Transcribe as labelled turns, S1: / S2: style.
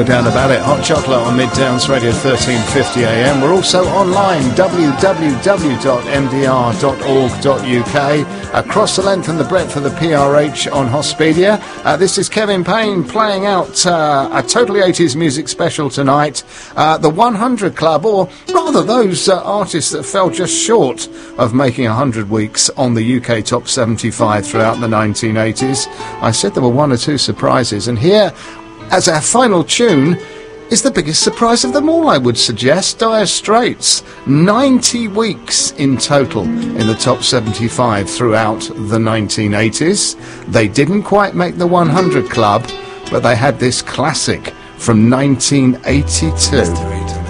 S1: no doubt about it. Hot Chocolate on Midtowns Radio 1350 AM. We're also online, www.mdr.org.uk, across the length and the breadth of the PRH on Hospedia. This is Kevin Payne playing out a totally 80s music special tonight. The 100 Club, or rather those artists that fell just short of making 100 weeks on the UK Top 75 throughout the 1980s. I said there were one or two surprises, and here, as our final tune, is the biggest surprise of them all, I would suggest. Dire Straits, 90 weeks in total in the top 75 throughout the 1980s. They didn't quite make the 100 Club, but they had this classic from 1982.